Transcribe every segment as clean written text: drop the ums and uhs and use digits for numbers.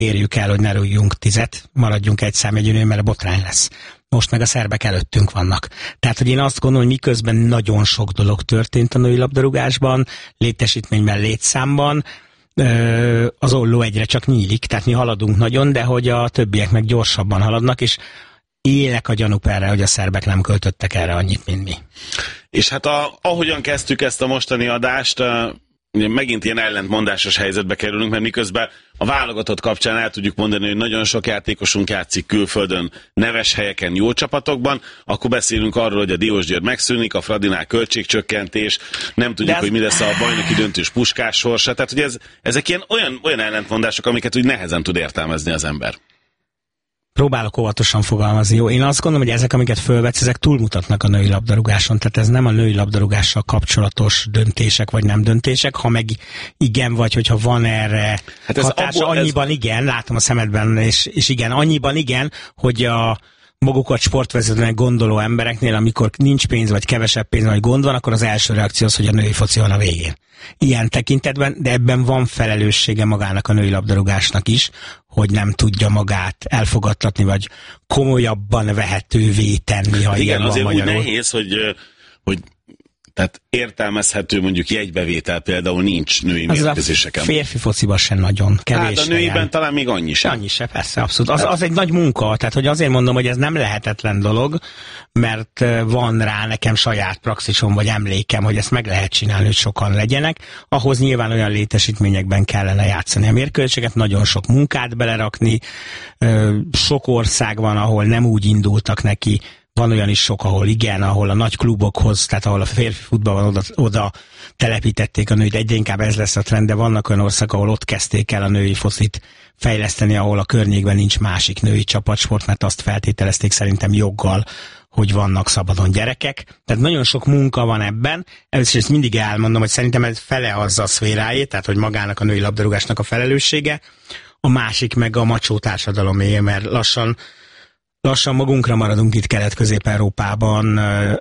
érjük el, hogy ne rúgjunk 10, maradjunk egy számjegyűnél, mert a botrány lesz. Most meg a szerbek előttünk vannak. Tehát, hogy én azt gondolom, hogy miközben nagyon sok dolog történt a női labdarúgásban, létesítményben, létszámban, az olló egyre csak nyílik, tehát mi haladunk nagyon, de hogy a többiek meg gyorsabban haladnak, és élek a gyanúk erre, hogy a szerbek nem költöttek erre annyit, mint mi. És hát ahogyan kezdtük ezt a mostani adást, megint ilyen ellentmondásos helyzetbe kerülünk, mert miközben a válogatott kapcsán el tudjuk mondani, hogy nagyon sok játékosunk játszik külföldön, neves helyeken, jó csapatokban, akkor beszélünk arról, hogy a Diósgyőr megszűnik, a Fradinál költségcsökkentés, nem tudjuk, hogy mi lesz a bajnoki döntős Puskás sorsa, tehát hogy ezek ilyen olyan ellentmondások, amiket úgy nehezen tud értelmezni az ember. Próbálok óvatosan fogalmazni. Jó, én azt gondolom, hogy ezek, amiket fölvetsz, ezek túlmutatnak a női labdarúgáson, tehát ez nem a női labdarúgással kapcsolatos döntések vagy nem döntések, ha meg igen, vagy hogyha van erre hatása, annyiban igen, látom a szemedben, és igen, annyiban igen, hogy a magukat sportvezetőnek gondoló embereknél, amikor nincs pénz, vagy kevesebb pénz, vagy gond van, akkor az első reakció az, hogy a női foci van a végén. Ilyen tekintetben, de ebben van felelőssége magának a női labdarúgásnak is, hogy nem tudja magát elfogadtatni, vagy komolyabban vehetővé tenni, ha igen, azért van úgy nehéz, hogy tehát értelmezhető mondjuk jegybevétel például nincs női mérkőzéseken. A férfi fociban sem nagyon kevés. Hát a nőiben helyen. Talán még annyi sem. Annyi sem, persze, abszolút. Az egy nagy munka, tehát hogy azért mondom, hogy ez nem lehetetlen dolog, mert van rá nekem saját praxisom, vagy emlékem, hogy ezt meg lehet csinálni, hogy sokan legyenek. Ahhoz nyilván olyan létesítményekben kellene játszani a mérkőzéseket, nagyon sok munkát belerakni, sok ország van, ahol nem úgy indultak neki. Van olyan is sok, ahol igen, ahol a nagy klubokhoz, tehát ahol a férfi futball van, oda telepítették a nőit, egyre inkább ez lesz a trend, de vannak olyan országok, ahol ott kezdték el a női focit fejleszteni, ahol a környékben nincs másik női csapatsport, mert azt feltételezték szerintem joggal, hogy vannak szabadon gyerekek. Tehát nagyon sok munka van ebben, ezt mindig elmondom, hogy szerintem ez fele az a szférájé, tehát hogy magának a női labdarúgásnak a felelőssége, a másik meg a macsó társadalomé, mert lassan magunkra maradunk itt Kelet-Közép-Európában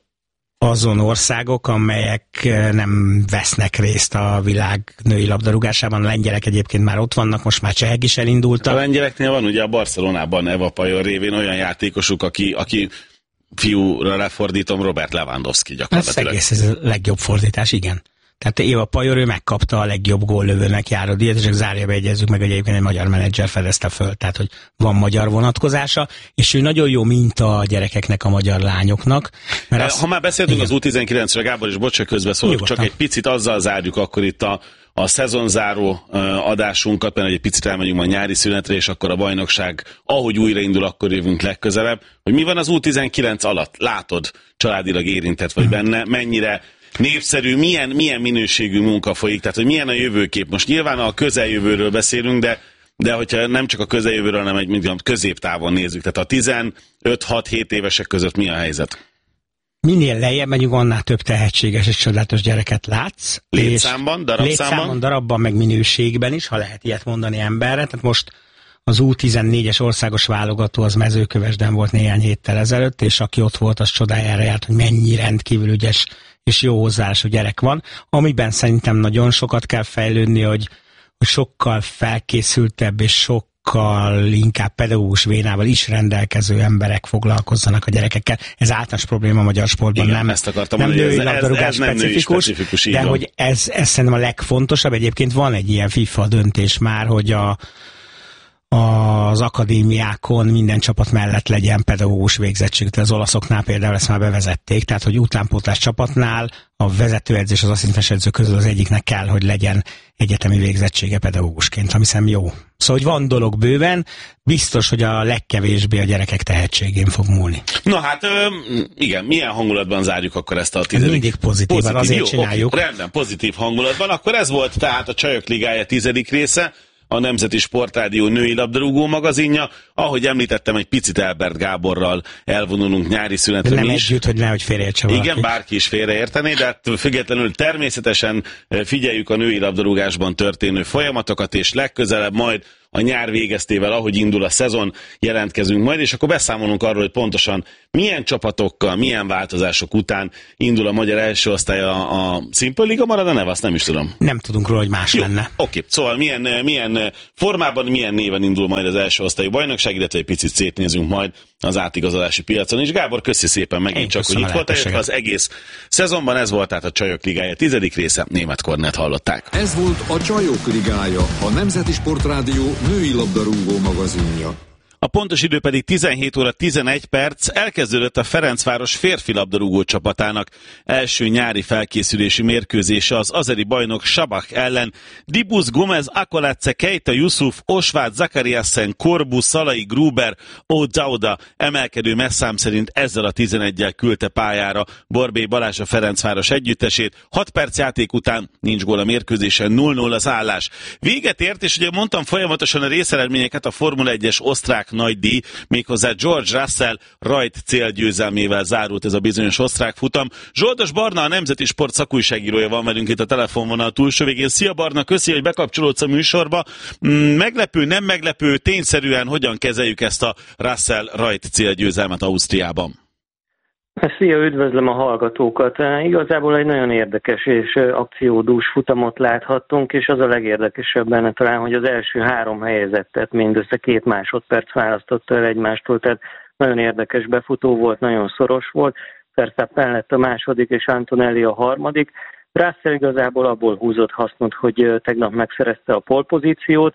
azon országok, amelyek nem vesznek részt a világ női labdarúgásában. A lengyelek egyébként már ott vannak, most már csehek is elindultak. A lengyeleknél van ugye a Barcelonában Eva Pajor révén olyan játékosuk, aki fiúra lefordítom, Robert Lewandowski gyakorlatilag. Ez a legjobb fordítás, igen. Tehát Éva Pajor, ő megkapta a legjobb góllövőnek járó díjat, és csak zárjába egyezzük meg, hogy egyébként egy magyar menedzser fedezte föl, tehát hogy van magyar vonatkozása, és ő nagyon jó minta a gyerekeknek, a magyar lányoknak. Mert ha már beszéltünk az U19-re, Gábor, és bocs, hogy közbeszólok, csak egy picit azzal zárjuk akkor itt a szezonzáró adásunkat, mert egy picit elmegyünk a nyári szünetre, és akkor a bajnokság, ahogy újraindul, akkor jövünk legközelebb, hogy mi van az U19 alatt? Látod, családilag érintett vagy benne, mennyire népszerű, milyen minőségű munka folyik, tehát hogy milyen a jövőkép. Most nyilván a közeljövőről beszélünk, de hogyha nem csak a közeljövőről, hanem egy középtávon nézzük, tehát a 15-6-7 évesek között mi a helyzet? Minél lejjebb megyünk, annál több tehetséges és csodálatos gyereket látsz. Létszámban, darabszámban? Darabban, meg minőségben is, ha lehet ilyet mondani emberre. Tehát most az U14-es országos válogató az Mezőkövesden volt néhány héttel ezelőtt, és aki ott volt, az csodájára járt, hogy mennyi rendkívül ügyes és jó hozzáállású gyerek van, amiben szerintem nagyon sokat kell fejlődni, hogy sokkal felkészültebb és sokkal inkább pedagógus vénával is rendelkező emberek foglalkozzanak a gyerekekkel. Ez általános probléma a magyar sportban. Igen, nem női labdarúgás specifikus, de hogy ez szerintem a legfontosabb. Egyébként van egy ilyen FIFA döntés már, hogy az akadémiákon minden csapat mellett legyen pedagógus végzettség. Az olaszoknál például ezt már bevezették, tehát hogy utánpótlás csapatnál a vezetőedzés, az asszisztens edző közül az egyiknek kell, hogy legyen egyetemi végzettsége pedagógusként, ami hiszem jó. Szóval, hogy van dolog bőven, biztos, hogy a legkevésbé a gyerekek tehetségén fog múlni. Na hát, igen, milyen hangulatban zárjuk akkor ezt a 10. Mindig pozitívan, azért csináljuk. Rendben, pozitív hangulatban. Akkor ez volt tehát a Csajok Ligája 10. része, a Nemzeti Sportrádió női labdarúgó magazinja. Ahogy említettem, egy picit Elbert Gáborral elvonulunk nyári szünetre. Nem együtt, hogy nehogy félreértse valaki. Igen, bárki is félreértené, de hát függetlenül természetesen figyeljük a női labdarúgásban történő folyamatokat, és legközelebb majd a nyár végeztével, ahogy indul a szezon, jelentkezünk majd, és akkor beszámolunk arról, hogy pontosan milyen csapatokkal, milyen változások után indul a magyar első osztály a Simple Liga marad, a neve, azt nem is tudom. Nem tudunk róla, hogy más lenne. Oké, szóval milyen formában, milyen néven indul majd az első osztályú bajnokság, illetve egy picit szétnézünk majd az átigazolási piacon is. Gábor, köszi szépen megint csak, hogy itt voltál, az egész szezonban. Ez volt tehát a Csajok Ligája 10. része, Németh Kornélt hallották. Ez volt a Csajok Ligája, a Nemzeti Sportrádió női labdarúgó magazinja. A pontos idő pedig 17 óra 11 perc. Elkezdődött a Ferencváros férfi labdarúgó csapatának első nyári felkészülési mérkőzése az azeri bajnok Sabah ellen. Dibus, Gomez, Akolatze, Keita, Yusuf, Osváth, Zakariasen, Korbu, Szalai, Gruber, O'Dauda emelkedő messzám szerint ezzel a 11-jel küldte pályára Borbély Balázs a Ferencváros együttesét. 6 perc játék után nincs gól a mérkőzésen, 0-0 az állás. Véget ért, és ugye mondtam folyamatosan a részeredményeket, a Formula 1-es osztrák nagy díj, méghozzá George Russell rajt célgyőzelmével zárult ez a bizonyos osztrák futam. Zsoldos Barna, a Nemzeti Sport szakújságírója van velünk itt a telefonvonal túlsó végén. Szia Barna, köszi, hogy bekapcsolódsz a műsorba. Meglepő, nem meglepő, tényszerűen hogyan kezeljük ezt a Russell rajt célgyőzelmet Ausztriában? Szia, üdvözlöm a hallgatókat. Igazából egy nagyon érdekes és akciódús futamot láthattunk, és az a legérdekesebb benne talán, hogy az első 3 helyezettet mindössze 2 másodperc választotta el egymástól, tehát nagyon érdekes befutó volt, nagyon szoros volt. Verstappen lett a második, és Antonelli a harmadik. Russell igazából abból húzott hasznot, hogy tegnap megszerezte a polpozíciót,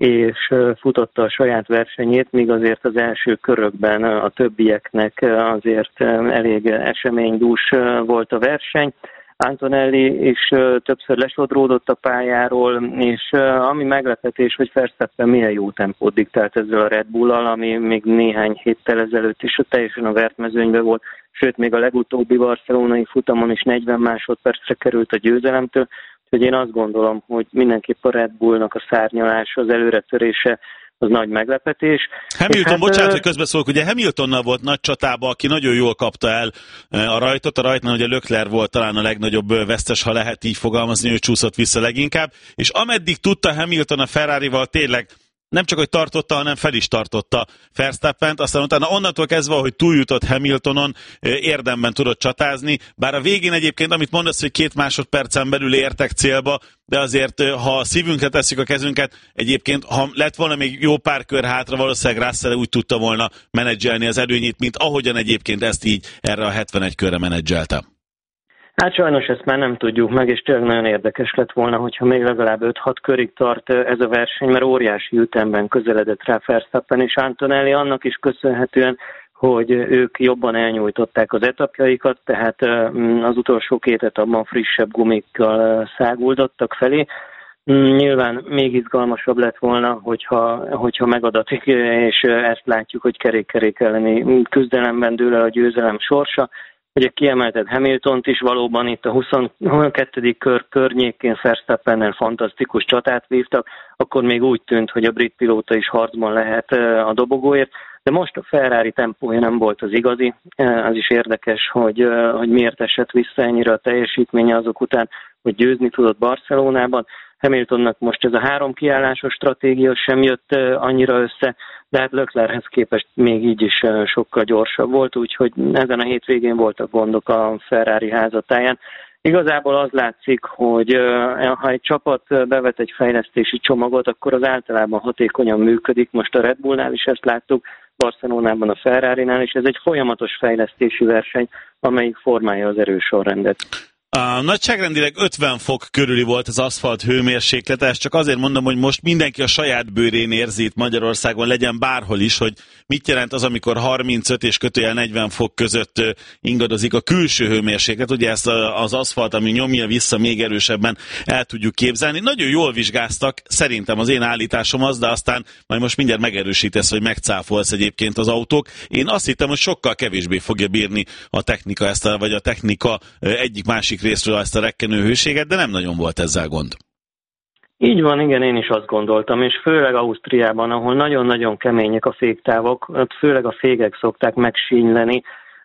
és futotta a saját versenyét, míg azért az első körökben a többieknek azért elég eseménydús volt a verseny. Antonelli is többször lesodródott a pályáról, és ami meglepetés, hogy Verstappen milyen jó tempót diktált ezzel a Red Bull-al, ami még néhány héttel ezelőtt is teljesen a vertmezőnyben volt, sőt még a legutóbbi barcelonai futamon is 40 másodpercre került a győzelemtől, úgyhogy én azt gondolom, hogy mindenképp a Red Bullnak a szárnyalása, az előretörése az nagy meglepetés. Hamilton, bocsánat, hogy közbeszólok, ugye Hamiltonnal volt nagy csatába, aki nagyon jól kapta el a rajtot, a rajtnál ugye Leclerc volt talán a legnagyobb vesztes, ha lehet így fogalmazni, ő csúszott vissza leginkább, és ameddig tudta Hamilton a Ferrarival tényleg nem csak, hogy tartotta, hanem fel is tartotta Verstappent, aztán utána onnantól kezdve, hogy túljutott Hamiltonon, érdemben tudott csatázni, bár a végén egyébként, amit mondasz, hogy 2 másodpercen belül értek célba, de azért, ha a szívünkre tesszük a kezünket, egyébként, ha lett volna még jó pár kör hátra, valószínűleg Russell úgy tudta volna menedzselni az előnyét, mint ahogyan egyébként ezt így erre a 71 körre menedzselte. Hát sajnos ezt már nem tudjuk meg, és tényleg nagyon érdekes lett volna, hogyha még legalább 5-6 körig tart ez a verseny, mert óriási ütemben közeledett rá Verstappen és Antonelli, annak is köszönhetően, hogy ők jobban elnyújtották az etapjaikat, tehát az utolsó 2 etapban frissebb gumikkal száguldottak felé. Nyilván még izgalmasabb lett volna, hogyha megadatik, és ezt látjuk, hogy kerék-kerék elleni küzdelemben dől el a győzelem sorsa. Ugye kiemelted Hamiltont is, valóban itt a 22. kör környékén Verstappennel fantasztikus csatát vívtak, akkor még úgy tűnt, hogy a brit pilóta is harcban lehet a dobogóért, de most a Ferrari tempója nem volt az igazi, az is érdekes, hogy miért esett vissza ennyire a teljesítménye azok után, hogy győzni tudott Barcelonában. Hamiltonnak most ez a 3 kiállásos stratégia sem jött annyira össze, de hát Leclerchez képest még így is sokkal gyorsabb volt, úgyhogy ezen a hétvégén voltak gondok a Ferrari házatáján. Igazából az látszik, hogy ha egy csapat bevet egy fejlesztési csomagot, akkor az általában hatékonyan működik. Most a Red Bullnál is ezt láttuk, Barcelonában a Ferrarinál, és ez egy folyamatos fejlesztési verseny, amelyik formálja az erősorrendet. Nagyságrendileg 50 fok körüli volt az aszfalt hőmérséklete, ezt csak azért mondom, hogy most mindenki a saját bőrén érzi itt Magyarországon, legyen bárhol is, hogy mit jelent az, amikor 35 és kötőjel 40 fok között ingadozik a külső hőmérséklet. Ugye ezt az aszfalt, ami nyomja vissza, még erősebben el tudjuk képzelni. Nagyon jól vizsgáztak, szerintem az én állításom az, de aztán majd most mindjárt megerősítesz, hogy megcáfolsz egyébként az autók. Én azt hittem, hogy sokkal kevésbé fogja bírni a technika vagy a technika egyik-másik részről ezt a rekkenő hőséget, de nem nagyon volt ezzel gond. Így van, igen, én is azt gondoltam, és főleg Ausztriában, ahol nagyon-nagyon kemények a féktávok, ott főleg a fékek szokták megsínyleni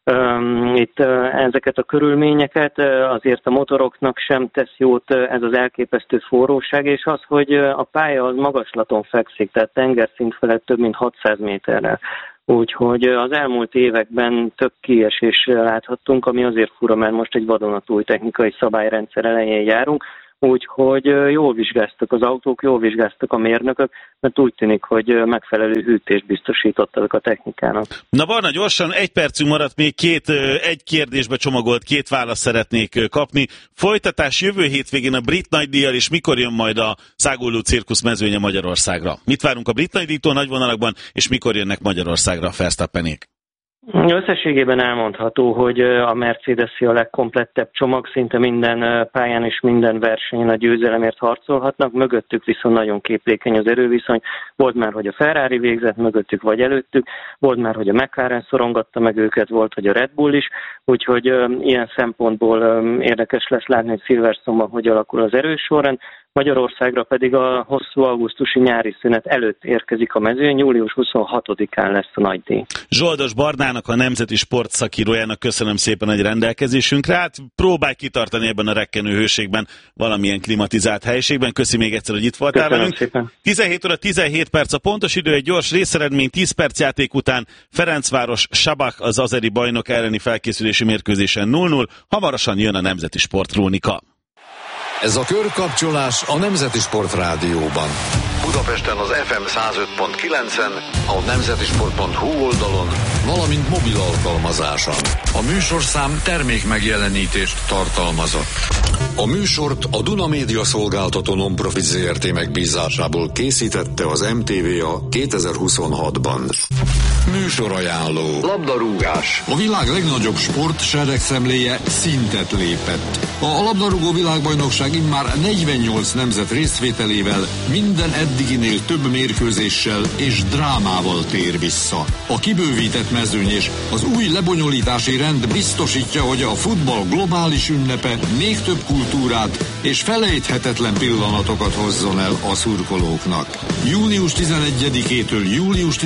itt ezeket a körülményeket, azért a motoroknak sem tesz jót ez az elképesztő forróság, és az, hogy a pálya az magaslaton fekszik, tehát tengerszint felett több mint 600 méterrel. Úgyhogy az elmúlt években több kiesést láthattunk, ami azért fura, mert most egy vadonatúj technikai szabályrendszer elején járunk, úgyhogy jól vizsgáztak az autók, jól vizsgáztak a mérnökök, mert úgy tűnik, hogy megfelelő hűtést biztosítottak a technikának. Na Barna, gyorsan, 1 percünk maradt még, egy kérdésbe csomagolt 2 választ szeretnék kapni. Folytatás jövő hétvégén a Brit Nagydíjjal, és mikor jön majd a száguldó cirkusz mezőnye Magyarországra? Mit várunk a Brit Nagydíjtól nagy vonalakban, és mikor jönnek Magyarországra a Verstappenék? Összességében elmondható, hogy a Mercedes-i a legkomplettebb csomag, szinte minden pályán és minden versenyen a győzelemért harcolhatnak, mögöttük viszont nagyon képlékeny az erőviszony. Volt már, hogy a Ferrari végzett mögöttük vagy előttük, volt már, hogy a McLaren szorongatta meg őket, volt, hogy a Red Bull is, úgyhogy ilyen szempontból érdekes lesz látni, hogy Silverstone-ban hogy alakul az erősorrend. Magyarországra pedig a hosszú augusztusi nyári szünet előtt érkezik a mezőny, július 26-án lesz a nagydíj. Zsoldos Barnának, a Nemzeti Sport szakírójának köszönöm szépen, hogy rendelkezésünkre. Hát próbálj kitartani ebben a rekkenő hőségben, valamilyen klimatizált helyiségben. Köszi még egyszer, hogy itt voltál velünk. 17 óra 17 perc a pontos idő, egy gyors részeredmény, 10 perc játék után Ferencváros Sabak az azeri bajnok elleni felkészülési mérkőzésen 0-0. Hamarosan jön a Nemzeti Sport krónika. Ez a körkapcsolás a Nemzeti Sport Rádióban. Budapesten az FM 105.9-en, a nemzetisport.hu oldalon, valamint mobil alkalmazáson. A műsorszám termékmegjelenítést tartalmazott. A műsort a Duna Média Szolgáltató Non-Profit Zrt. Megbízásából készítette az MTVA 2026-ban. Műsorajánló. Labdarúgás. A világ legnagyobb sport seregszemléje szintet lépett. A labdarúgó világbajnokság immár 48 nemzet részvételével minden eddiginél több mérkőzéssel és drámával tér vissza. A kibővített mezőny és az új lebonyolítási rend biztosítja, hogy a futball globális ünnepe még több kultúrát és felejthetetlen pillanatokat hozzon el a szurkolóknak. Június 11-től július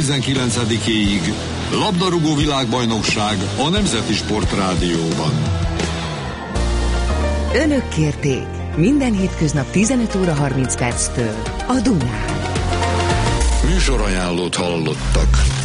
19-éig labdarúgó világbajnokság a Nemzeti Sport Rádióban. Önök kérték minden hétköznap 15 óra 30 perctől a Dunán. Műsorajánlót hallottak.